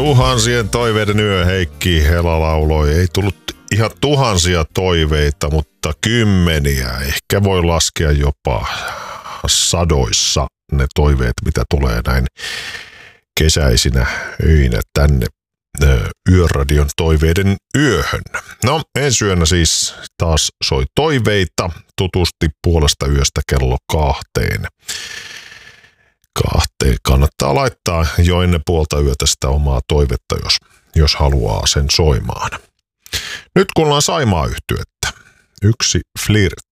Tuhansien toiveiden yö, Heikki Hela lauloi. Ei tullut ihan tuhansia toiveita, mutta kymmeniä. Ehkä voi laskea jopa sadoissa ne toiveet, mitä tulee näin kesäisinä öinä tänne Yöradion toiveiden yöhön. No, ensi yönä siis taas soi toiveita tutusti puolesta yöstä kello 2. Kannattaa laittaa jo ennen puolta yötä sitä omaa toivetta, jos haluaa sen soimaan. Nyt kun ollaan Saimaa-yhtyettä, yksi flirt.